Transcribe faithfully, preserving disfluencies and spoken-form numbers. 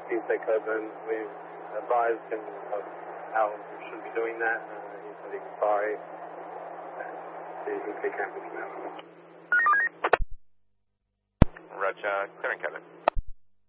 P say cousin. We advised him of how we shouldn't be doing that. Uh, he said he was sorry. He can take care of it now. Roger, clear and Kevin.